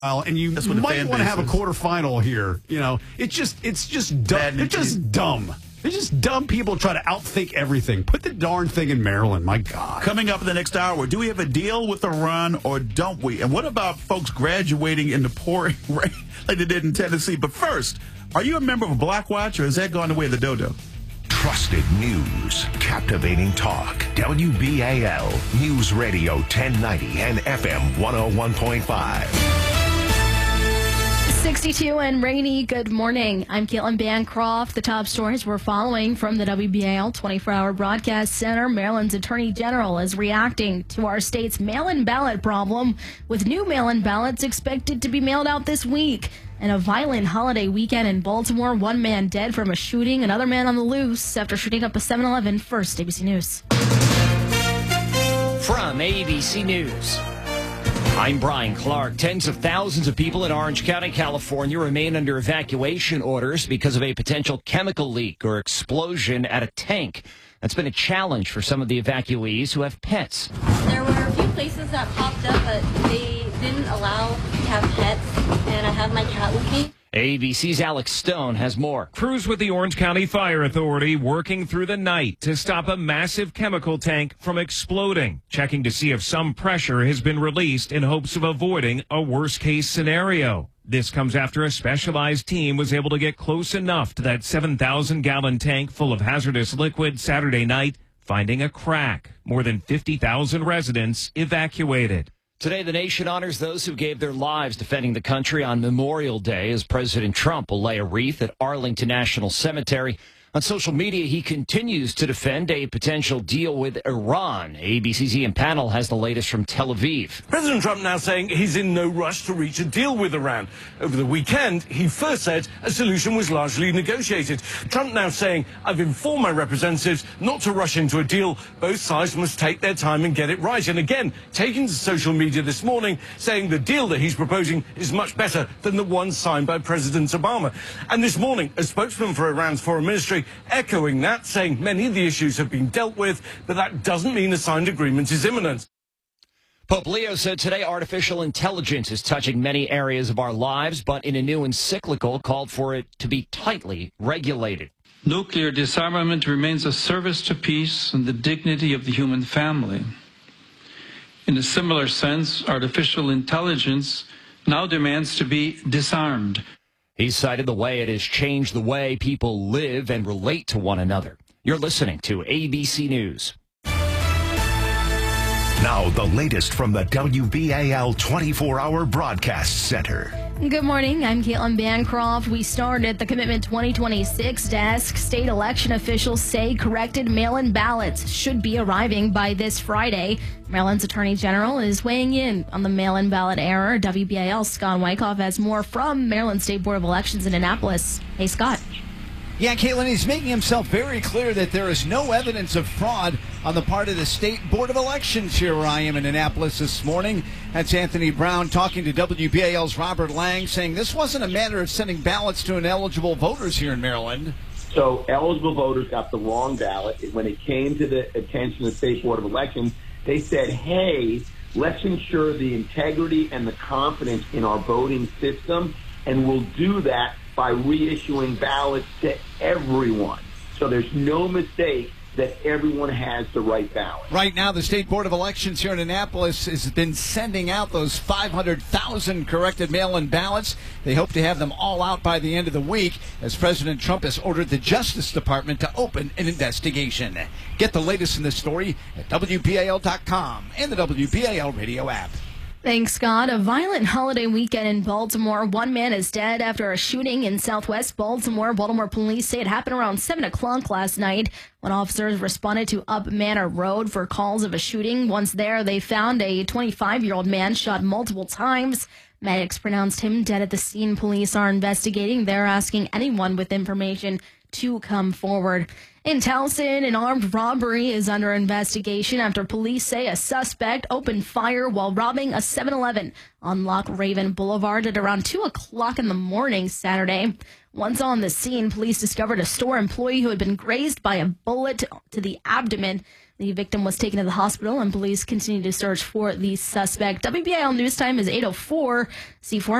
And you might want to have a quarterfinal here. It's just dumb. It's just dumb. It's just dumb people try to outthink everything. Put the darn thing in Maryland. My God. Coming up in the next hour, do we have a deal with Iran or don't we? And what about folks graduating in the pouring rain like they did in Tennessee? But first, are you a member of Black Watch or has that gone the way of the dodo? Trusted news, captivating talk. WBAL News Radio 1090 and FM 101.5. 62 and rainy. Good morning. I'm Caitlin Bancroft. The top stories we're following from the WBAL 24-hour broadcast center. Maryland's Attorney General is reacting to our state's mail-in ballot problem, with new mail-in ballots expected to be mailed out this week. And a violent holiday weekend in Baltimore. One man dead from a shooting, another man on the loose after shooting up a 7-Eleven. First, ABC News. From ABC News, I'm Brian Clark. Tens of thousands of people in Orange County, California remain under evacuation orders because of a potential chemical leak or explosion at a tank. That's been a challenge for some of the evacuees who have pets. There were a few places that popped up, but they didn't allow to have pets, and I have my cat with me. ABC's Alex Stone has more. Crews with the Orange County Fire Authority working through the night to stop a massive chemical tank from exploding, checking to see if some pressure has been released in hopes of avoiding a worst-case scenario. This comes after a specialized team was able to get close enough to that 7,000-gallon tank full of hazardous liquid Saturday night, finding a crack. More than 50,000 residents evacuated. Today, the nation honors those who gave their lives defending the country on Memorial Day, as President Trump will lay a wreath at Arlington National Cemetery. On social media, he continues to defend a potential deal with Iran. ABC's Ian Pannell has the latest from Tel Aviv. President Trump now saying he's in no rush to reach a deal with Iran. Over the weekend, he first said a solution was largely negotiated. Trump now saying, I've informed my representatives not to rush into a deal. Both sides must take their time and get it right. And again, taking to social media this morning, saying the deal that he's proposing is much better than the one signed by President Obama. And this morning, a spokesman for Iran's foreign ministry echoing that, saying many of the issues have been dealt with, but that doesn't mean a signed agreement is imminent. Pope Leo said today artificial intelligence is touching many areas of our lives, but in a new encyclical called for it to be tightly regulated. Nuclear disarmament remains a service to peace and the dignity of the human family. In a similar sense, artificial intelligence now demands to be disarmed. He cited the way it has changed the way people live and relate to one another. You're listening to ABC News. Now, the latest from the WBAL 24-hour broadcast center. Good morning. I'm Caitlin Bancroft. We start at the Commitment 2026 desk. State election officials say corrected mail-in ballots should be arriving by this Friday. Maryland's Attorney General is weighing in on the mail-in ballot error. WBAL's Scott Wyckoff has more from Maryland State Board of Elections in Annapolis. Hey, Scott. Yeah, Caitlin, he's making himself very clear that there is no evidence of fraud on the part of the State Board of Elections here where I am in Annapolis this morning. That's Anthony Brown talking to WBAL's Robert Lang, saying this wasn't a matter of sending ballots to ineligible voters here in Maryland. So eligible voters got the wrong ballot. When it came to the attention of the State Board of Elections, they said, hey, let's ensure the integrity and the confidence in our voting system, and we'll do that by reissuing ballots to everyone. So there's no mistake that everyone has the right ballot. Right now, the State Board of Elections here in Annapolis has been sending out those 500,000 corrected mail-in ballots. They hope to have them all out by the end of the week, as President Trump has ordered the Justice Department to open an investigation. Get the latest in this story at WBAL.com and the WBAL radio app. Thanks, Scott. A violent holiday weekend in Baltimore. One man is dead after a shooting in southwest Baltimore. Baltimore police say it happened around 7 o'clock last night when officers responded to Up Manor Road for calls of a shooting. Once there, they found a 25-year-old man shot multiple times. Medics pronounced him dead at the scene. Police are investigating. They're asking anyone with information to come forward. In Towson, an armed robbery is under investigation after police say a suspect opened fire while robbing a 7-Eleven on Loch Raven Boulevard at around 2 o'clock in the morning Saturday. Once on the scene, police discovered a store employee who had been grazed by a bullet to the abdomen. The victim was taken to the hospital, and police continue to search for the suspect. WBAL News Time is 8:04. C4